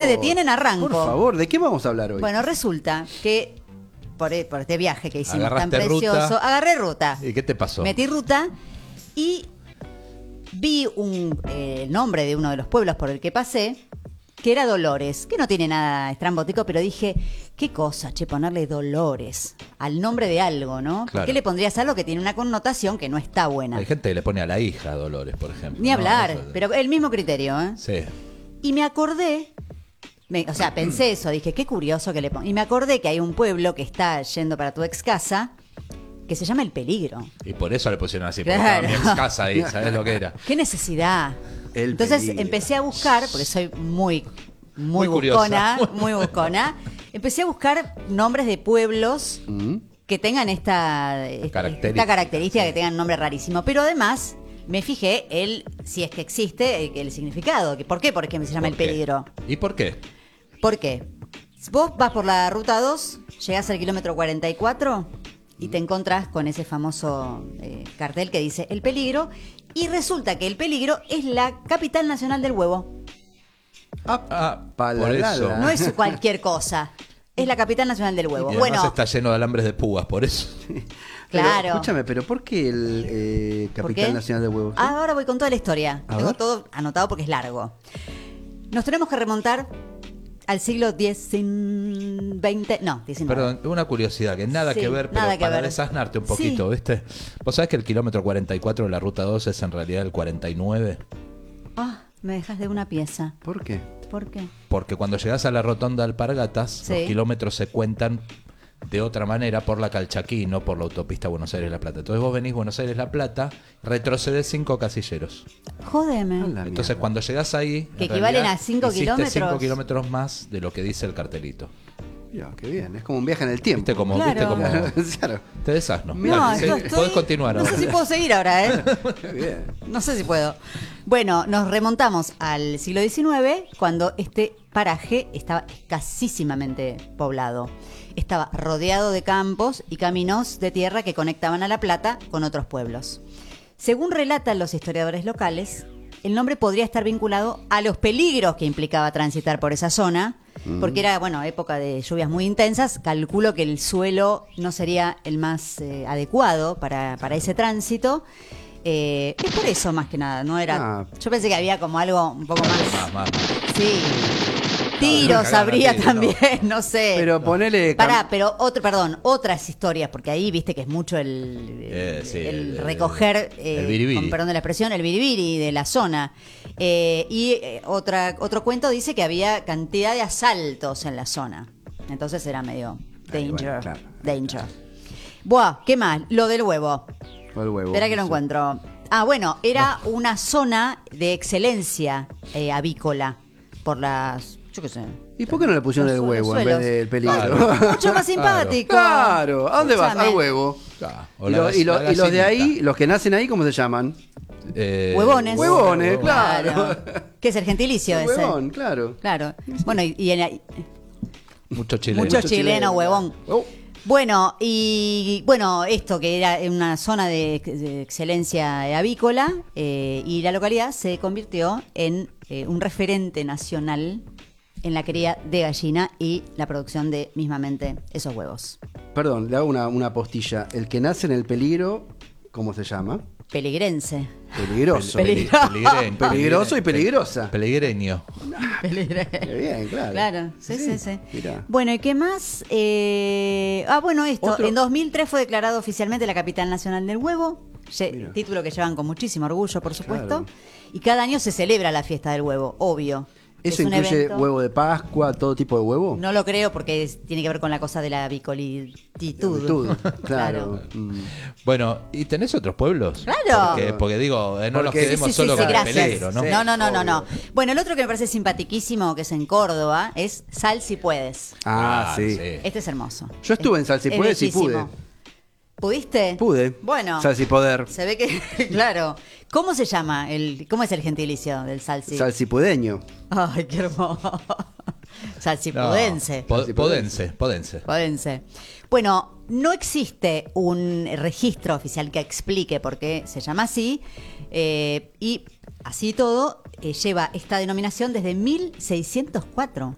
detienen, arranco. Por favor, ¿de qué vamos a hablar hoy? Bueno, resulta que por este viaje que hicimos tan Agarraste precioso, ruta. agarré ruta. ¿Y qué te pasó? Metí ruta y vi el nombre de uno de los pueblos por el que pasé, que era Dolores, que no tiene nada estrambótico, pero dije, qué cosa, che, ponerle Dolores al nombre de algo, ¿no? ¿Por Claro. qué le pondrías algo que tiene una connotación que no está buena? Hay gente que le pone a la hija Dolores, por ejemplo. Ni ¿no? hablar, Eso- pero el mismo criterio, ¿eh? Sí. Y me acordé, o sea, pensé eso, dije, qué curioso que le pongo. Y me acordé que hay un pueblo que está yendo para tu ex casa, que se llama El Peligro. Y por eso le pusieron así, porque Claro. estaba mi ex casa ahí, ¿sabes lo que era? ¿Qué necesidad? El Entonces Peligro. empecé a buscar, porque soy muy Muy curiosa. buscona, muy buscona. Empecé a buscar nombres de pueblos que tengan esta característica, que tengan un nombre rarísimo. Pero además me fijé si es que existe, el significado. ¿Por qué? Porque se llama El ¿Por qué? Peligro. ¿Y por qué? ¿Por qué? Vos vas por la ruta 2, llegás al kilómetro 44 y te encontrás con ese famoso cartel que dice El Peligro, y resulta que El Peligro es la capital nacional del huevo. Ah, Palalala. por eso. No es cualquier cosa. Es la capital nacional del huevo. Y además Bueno, está lleno de alambres de púas, por eso. Pero, claro. escúchame, pero ¿por qué el ¿Por Capital qué? Nacional de Huevos? Ahora voy con toda la historia. A Tengo ver. todo anotado porque es largo. Nos tenemos que remontar al siglo XIX. No, XIX. Perdón, una curiosidad que nada Sí, que ver, pero nada que para ver. desasnarte un poquito, Sí. ¿viste? ¿Vos sabés que el kilómetro 44 de la ruta 2 es en realidad el 49? Ah, me dejas de una pieza. ¿Por qué? ¿Por qué? Porque cuando llegás a la rotonda de Alpargatas, Sí. los kilómetros se cuentan de otra manera por la Calchaquí, no por la autopista Buenos Aires-La Plata. Entonces vos venís Buenos Aires-La Plata, retrocedes 5 casilleros. Jódeme. A la Entonces mierda. cuando llegás ahí, Que en equivalen realidad, a 5 hiciste kilómetros. 5 kilómetros más de lo que dice el cartelito. Ya, qué bien, es como un viaje en el tiempo. ¿Viste como, Claro. Claro, te desasno? No, Dale, esto sí, estoy- podés continuar No ahora. sé si puedo seguir ahora, ¿eh? qué bien. No sé si puedo. Bueno, nos remontamos al siglo XIX, cuando este paraje estaba escasísimamente poblado. Estaba rodeado de campos y caminos de tierra que conectaban a La Plata con otros pueblos. Según relatan los historiadores locales, el nombre podría estar vinculado a los peligros que implicaba transitar por esa zona, porque era, bueno, época de lluvias muy intensas. Calculo que el suelo no sería el más adecuado para ese tránsito. Es por eso más que nada, no era. Ah. Yo pensé que había como algo un poco más. Más. Sí. Tiros cagaron habría a tiros, también, no sé. Pero ponele... Pero otras historias, porque ahí viste que es mucho el sí, recoger, el biribiri. con perdón de la expresión, el biribiri de la zona. Otro cuento dice que había cantidad de asaltos en la zona. Entonces era medio danger. bueno, claro. Danger. Buah, ¿qué más? Lo del huevo. Fue el huevo. Espera que lo Sí. encuentro. Ah, bueno, era una zona de excelencia avícola por las, yo qué sé. ¿Y por qué no le pusieron Los el huevo en suelos. vez del peligro? Claro. Mucho más simpático. Claro, ¿a dónde vas? Escúchame. Al huevo. Ah, Y, o la lo- y lo- la y los de ahí, gallinita. los que nacen ahí, ¿cómo se llaman? Huevones. Huevones, claro. ¿Qué es el gentilicio ese? Huevón, claro. Claro. Bueno, Mucho chileno. mucho Mucho chileno, chileno. huevón. Oh. Bueno, esto que era una zona de excelencia avícola, y la localidad se convirtió en un referente nacional en la cría de gallina y la producción de mismamente esos huevos. Perdón, le hago una postilla. El que nace en el peligro, ¿cómo se llama? Peligrense. Peligroso. Peligroso y peligrosa. Peligreño. Qué bien, claro. Claro, sí. Mirá. Bueno, ¿y qué más? Bueno, esto. Otro- En 2003 fue declarado oficialmente la capital nacional del huevo. Mira. Título que llevan con muchísimo orgullo, por supuesto. Claro. Y cada año se celebra la fiesta del huevo, obvio. ¿Eso Es un incluye evento. huevo de Pascua, todo tipo de huevo? No lo creo porque tiene que ver con la cosa de la bicolititud. Virtud, claro. Bueno, ¿y tenés otros pueblos? Claro. Porque digo, no nos Porque- quedemos Sí, solo con el gracias. peligro, ¿no? Sí. No. obvio. Bueno, el otro que me parece simpaticísimo, que es en Córdoba, es Sal si puedes. Ah, sí. Este es hermoso. Yo estuve en Sal si Es puedes y bellísimo. pude. ¿Pudiste? Pude. Bueno. Salsipoder. Se ve que, claro. ¿Cómo se llama? ¿Cómo es el gentilicio del salsi? Salsipudeño. Ay, qué hermoso. Salsipudense. Podense. Bueno, no existe un registro oficial que explique por qué se llama así, y así todo lleva esta denominación desde 1604.